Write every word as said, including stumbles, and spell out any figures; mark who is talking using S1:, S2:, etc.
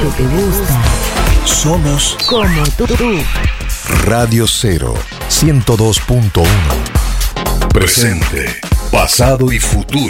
S1: que te gusta.
S2: Somos
S1: Como tú.
S2: Radio Cero, ciento dos punto uno. Presente, pasado y futuro.